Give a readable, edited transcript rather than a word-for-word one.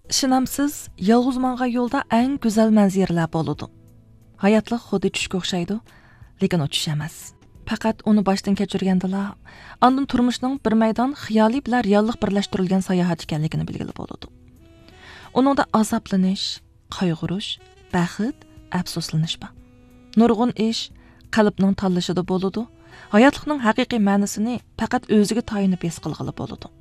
Shinamsiz, yolg'iz manga yo'lda eng go'zal manzaralar bo'ladi. Hayotlik xuddi tushga o'xshaydi, lekin o tush emas. Faqat uni boshdan kechirgandala, ondan turmushning bir maydon xiyoliy bilan reallik birlashtirilgan sayohat ekanligini bilgili bo'ladi. Uningda azoblanish, qayg'urish, baxt, afsuslanish bor. Nurg'un ish qalbning tanlashida bo'ladi. Hayotlikning haqiqiy ma'nosini faqat o'ziga tayinib his qilg'ili bo'ladi.